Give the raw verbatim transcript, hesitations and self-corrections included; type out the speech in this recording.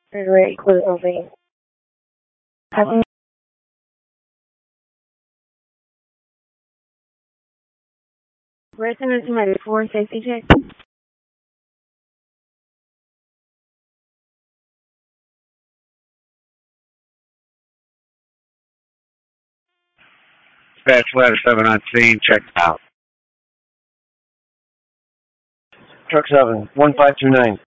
Very clearly. Having written into my before safety check. Dispatch ladder seven on scene, check out. Truck seven, one five two nine.